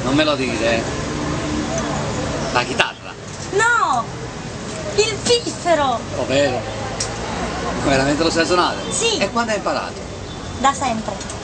Non me lo dire. La chitarra. No! Il piffero! Ovvero. Veramente lo sai suonare? Sì. E quando hai imparato? Da sempre.